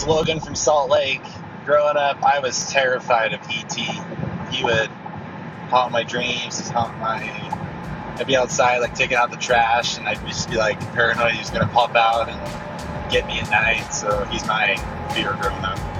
Logan from Salt Lake. Growing up, I was terrified of E.T. He would haunt my dreams. I'd be outside, like, taking out the trash, and I'd just be, like, paranoid he was going to pop out and get me at night. So he's my fear growing up.